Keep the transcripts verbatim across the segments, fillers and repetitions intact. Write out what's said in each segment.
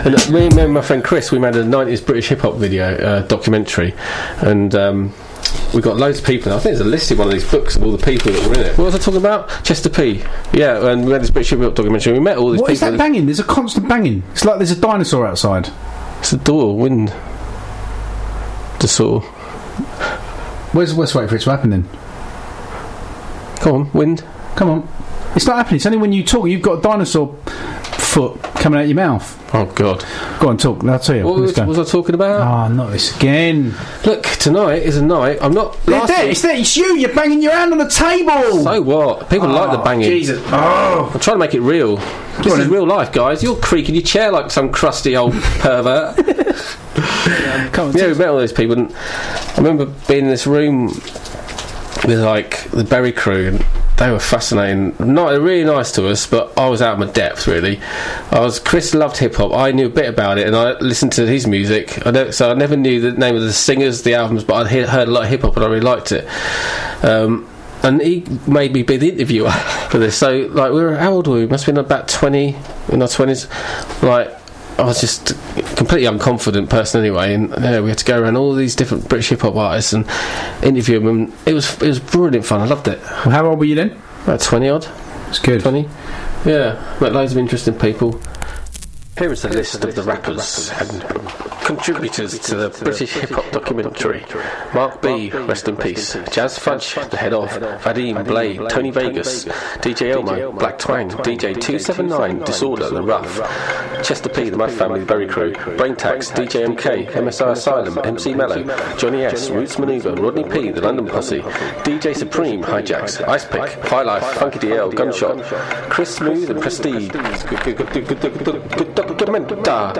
And me and my friend Chris, we made a nineties British hip hop video uh, documentary, and um, we got loads of people. I think there's a list in one of these books of all the people that were in it. What was I talking about? Chester P. Yeah, and we had this British hip hop documentary. We met all these what people. What is that banging? There's a constant banging. It's like there's a dinosaur outside. It's a door, wind. The sort. Where's Where's waiting for it to happen then? Come on, wind. Come on. It's not happening. It's only when you talk. You've got a dinosaur foot coming out your mouth. Oh God! Go on, talk. I'll tell you. What was, was I talking about? Oh, not this again. Look, tonight is a night. I'm not. There, there, it's there. It's you. You're banging your hand on the table. So what? People oh, like the banging. Jesus. Oh. I'm trying to make it real. This is then. Real life, guys. You're creaking your chair like some crusty old pervert. yeah, come on, yeah, we met all those people. And I remember being in this room with like the Berry crew, and they were fascinating. Not really nice to us, but I was out of my depth. Really, I was. Chris loved hip hop. I knew a bit about it, and I listened to his music. I don't, so I never knew the name of the singers, the albums, but I'd he- heard a lot of hip hop, and I really liked it. Um, and he made me be the interviewer for this. So, like, we were how old were we? Must have been about twenty in our twenties. Like, I was just a completely unconfident person anyway, and yeah, we had to go around all these different British hip hop artists and interview them. And it was it was brilliant fun. I loved it. Well, how old were you then? About twenty odd. It's good. Twenty. Yeah, met loads of interesting people. Here is a list of the rappers and contributors to the British hip hop documentary. Mark B, rest in peace. Jazz Fudge, the head of. Vadim, Blade, Tony Vegas, D J Elmo, Black Twang, D J two seven nine, Disorder, The Rough, Chester P, the Mad Family, the Berry Crew, Brain Tax, D J M K, M S I Asylum, M C Mello, Johnny S, Roots Maneuver, Rodney P, The London Posse, D J Supreme, Hijacks, Ice Pick, High Life, Funky D L, Gunshot, Chris Smooth and Prestige, Documenta.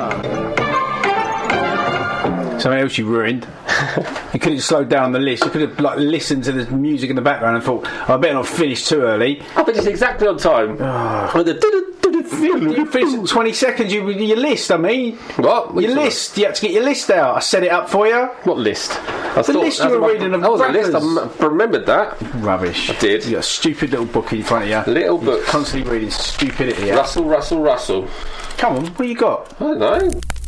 Something else you ruined. You could have slowed down the list. You could have like listened to the music in the background and thought, oh, I better not finish too early. I finished exactly on time. Oh. You finished in twenty seconds. You your list. I mean, what? what your list? You had to get your list out. I set it up for you. What list? I the list you were my, reading of oh, rappers. The list. I remembered that. Rubbish. I did. You got a stupid little book in front of you. Little book. Constantly reading stupidity. Russell, Russell, Russell. Come on, what you got? I don't know.